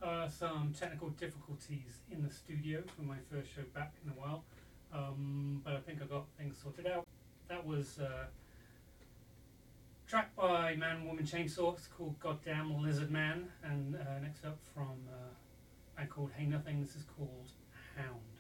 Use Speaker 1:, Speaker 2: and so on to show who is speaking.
Speaker 1: some technical difficulties in the studio for my first show back in a while, but I think I got things sorted out. That was track by Man Woman Chainsaw. It's called Goddamn Lizard Man, and next up from a band called Hey Nothing. This is called Hound.